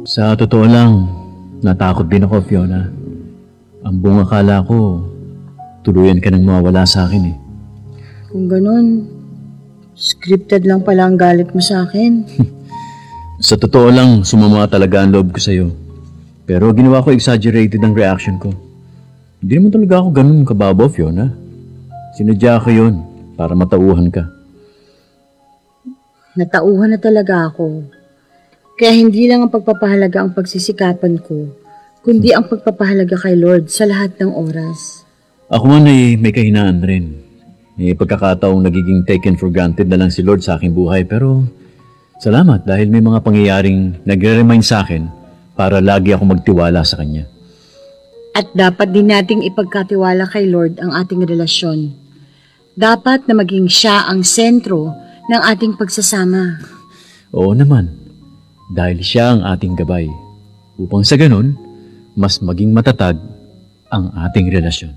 Sa totoo lang, natakot din ako, Fiona. Ang buong akala ko, tuluyan ka nang mawawala sa akin eh. Kung ganun, scripted lang pala ang galit mo sa akin. Sa totoo lang, sumama talaga ang loob ko sa'yo. Pero ginawa ko exaggerated ang reaction ko. Hindi naman talaga ako ganun kababaw, Fiona. Sinadya ko yun para matauhan ka. Natauhan na talaga ako. Kaya hindi lang ang pagpapahalaga ang pagsisikapan ko, kundi ang pagpapahalaga kay Lord sa lahat ng oras. Ako man ay may kahinaan rin. May pagkakataong nagiging taken for granted na lang si Lord sa aking buhay. Pero salamat dahil may mga pangyayaring nagre-remind sa akin para lagi ako magtiwala sa Kanya. At dapat din nating ipagkatiwala kay Lord ang ating relasyon. Dapat na maging siya ang sentro ng ating pagsasama. Oo naman. Dahil siya ang ating gabay, upang sa ganun, mas maging matatag ang ating relasyon.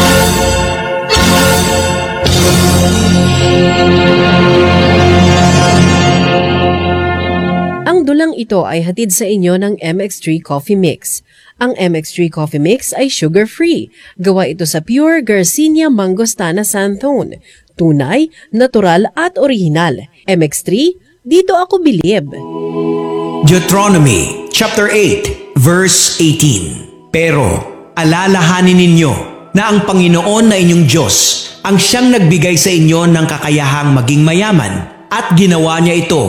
Ang dulang ito ay hatid sa inyo ng MX3 Coffee Mix. Ang MX3 Coffee Mix ay sugar-free. Gawa ito sa pure Garcinia Mangostana Santhone. Tunay, natural at orihinal. MX3, dito ako bilib. Deuteronomy chapter 8 verse 18. Pero alalahanin ninyo na ang Panginoon na inyong Diyos ang siyang nagbigay sa inyo ng kakayahang maging mayaman at ginawa niya ito